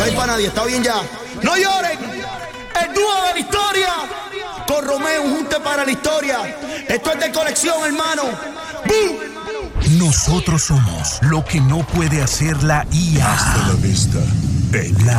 No hay para nadie, está bien ya. No lloren. El dúo de la historia. Con Romeo, un junte para la historia. Esto es de colección, hermano. ¡Bum! Nosotros somos lo que no puede hacer la IA. Hasta la vista, baby.